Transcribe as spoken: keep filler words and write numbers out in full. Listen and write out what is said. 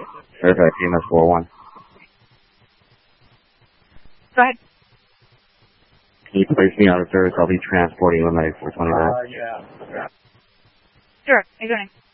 Verify T M S four one. Go ahead. Can you place me out of service? I'll be transporting Lima four twenty back. Uh, yeah. Sure. Are you going?